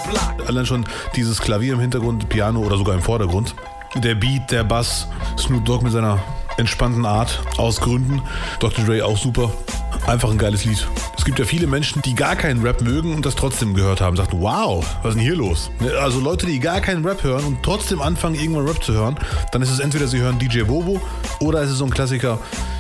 Allein schon dieses Klavier im Hintergrund, Piano oder sogar im Vordergrund. Der Beat, der Bass, Snoop Dogg mit seiner entspannten Art, aus Gründen. Dr. Dre auch super. Einfach ein geiles Lied. Es gibt ja viele Menschen, die gar keinen Rap mögen und das trotzdem gehört haben. Sagten, wow, was ist denn hier los? Also Leute, die gar keinen Rap hören und trotzdem anfangen, irgendwann Rap zu hören, dann ist es entweder, sie hören DJ Bobo oder es ist so ein Klassiker,